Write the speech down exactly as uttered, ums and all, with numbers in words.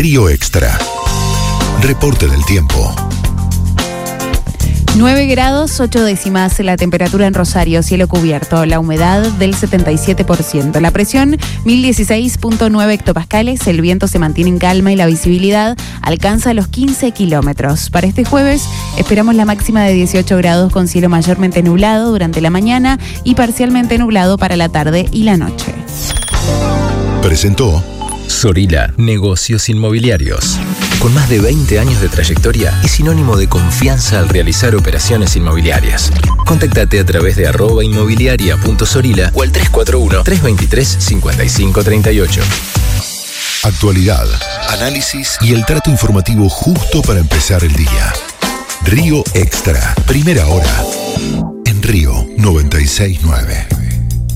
Río Extra. Reporte del tiempo. nueve grados, ocho décimas la temperatura en Rosario, cielo cubierto, la humedad del setenta y siete por ciento, la presión mil dieciséis punto nueve hectopascales, el viento se mantiene en calma y la visibilidad alcanza los quince kilómetros. Para este jueves esperamos la máxima de dieciocho grados con cielo mayormente nublado durante la mañana y parcialmente nublado para la tarde y la noche. Presentó Sorila, negocios inmobiliarios. Con más de veinte años de trayectoria, es sinónimo de confianza al realizar operaciones inmobiliarias. Contactate a través de arroba inmobiliaria punto sorila o al tres cuatro uno, tres dos tres, cinco cinco tres ocho. actualidad, análisis y el trato informativo justo para empezar el día. Río Extra, primera hora, en Río noventa y seis punto nueve.